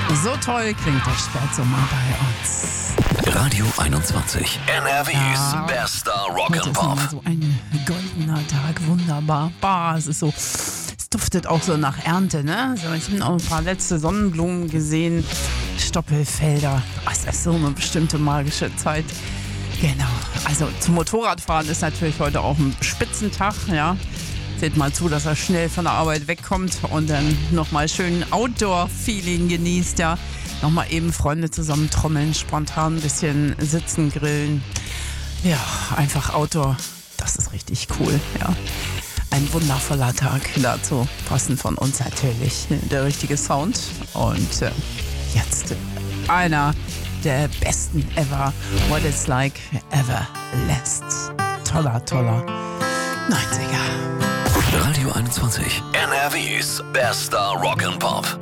So toll klingt der Spätsommer bei uns. Radio 21. NRWs bester Heute ist Rock'n'Pop. immer so ein goldener Tag, wunderbar. Bah, es ist so, es duftet auch so nach Ernte, ne? So, ich habe auch ein paar letzte Sonnenblumen gesehen, Stoppelfelder. Es ist so eine bestimmte magische Zeit. Genau, also zum Motorradfahren ist natürlich heute auch ein Spitzentag, ja. Seht mal zu, dass er schnell von der Arbeit wegkommt und dann nochmal schön Outdoor-Feeling genießt, ja. Nochmal eben Freunde zusammen trommeln, spontan ein bisschen sitzen, grillen. Ja, einfach Outdoor, das ist richtig cool, ja. Ein wundervoller Tag dazu, passend von uns natürlich, der richtige Sound. Und jetzt einer der besten ever, What It's Like Ever Last. Toller 90er. Radio 21. NRWs bester Rock'n'Pop.